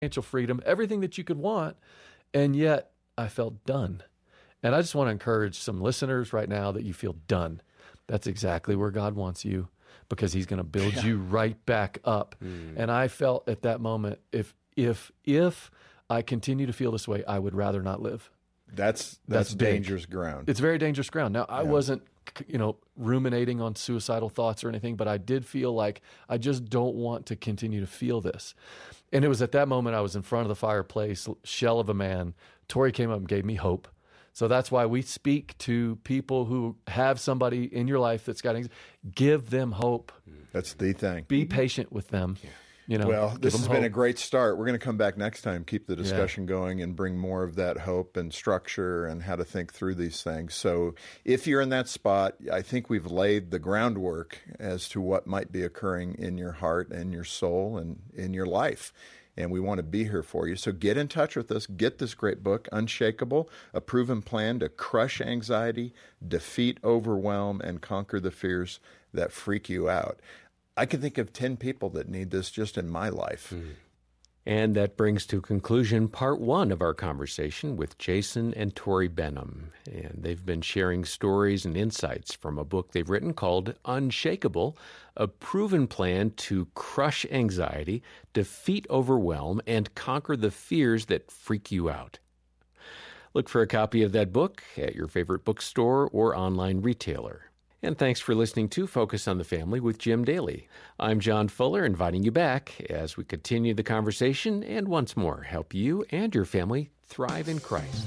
financial freedom, everything that you could want, and yet I felt done. And I just want to encourage some listeners right now that you feel done. That's exactly where God wants you, because he's going to build you right back up. And I felt at that moment, if I continue to feel this way, I would rather not live. That's dangerous ground. It's very dangerous ground. Now, I wasn't, ruminating on suicidal thoughts or anything, but I did feel like I just don't want to continue to feel this. And it was at that moment I was in front of the fireplace, shell of a man. Tori came up and gave me hope. So that's why we speak to people who have somebody in your life that's got anxiety. Give them hope. That's the thing. Be patient with them. Well, this has been a great start. We're going to come back next time, keep the discussion going, and bring more of that hope and structure and how to think through these things. So if you're in that spot, I think we've laid the groundwork as to what might be occurring in your heart and your soul and in your life. And we want to be here for you. So get in touch with us. Get this great book, Unshakable, A Proven Plan to Crush Anxiety, Defeat Overwhelm, and Conquer the Fears that Freak You Out. I can think of 10 people that need this just in my life. And that brings to conclusion part one of our conversation with Jason and Tori Benham. And they've been sharing stories and insights from a book they've written called Unshakable, A Proven Plan to Crush Anxiety, Defeat Overwhelm, and Conquer the Fears that Freak You Out. Look for a copy of that book at your favorite bookstore or online retailer. And thanks for listening to Focus on the Family with Jim Daly. I'm John Fuller, inviting you back as we continue the conversation and once more help you and your family thrive in Christ.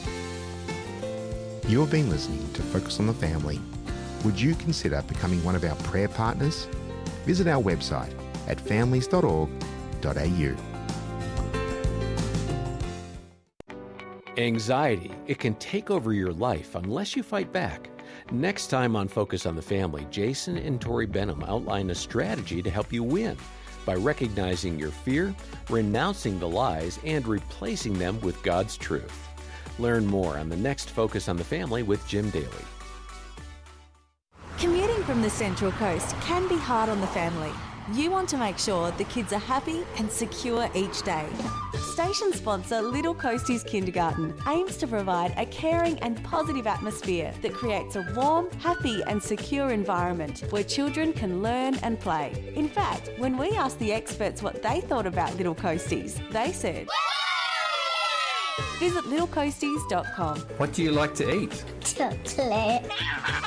You have been listening to Focus on the Family. Would you consider becoming one of our prayer partners? Visit our website at families.org.au. Anxiety, it can take over your life unless you fight back. Next time on Focus on the Family, Jason and Tori Benham outline a strategy to help you win by recognizing your fear, renouncing the lies, and replacing them with God's truth. Learn more on the next Focus on the Family with Jim Daly. Commuting from the Central Coast can be hard on the family. You want to make sure the kids are happy and secure each day. Station sponsor Little Coasties Kindergarten aims to provide a caring and positive atmosphere that creates a warm, happy and secure environment where children can learn and play. In fact, when we asked the experts what they thought about Little Coasties, they said, visit littlecoasties.com. What do you like to eat? Chocolate.